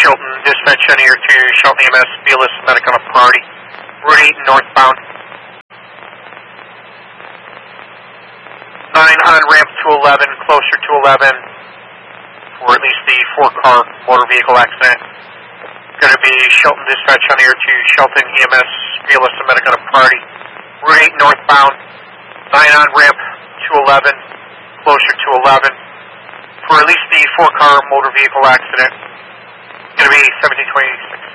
Shelton, dispatch on here to Shelton EMS, BLS medic on a priority. Route 8 northbound. 9 on ramp to 11, closer to 11 for at least the 4-car motor vehicle accident. Going to be Shelton dispatch on here to Shelton EMS, BLS medic on a priority. Route 8 northbound. 9 on ramp to 11, closer to 11 for at least the 4-car motor vehicle accident. Going to be 1726.